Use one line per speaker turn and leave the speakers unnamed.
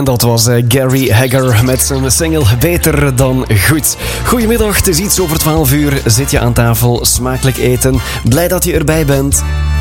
En dat was Gary Hegger met zijn single Beter dan Goed. Goedemiddag, het is iets over 12 uur. Zit je aan tafel, smakelijk eten. Blij dat je erbij bent.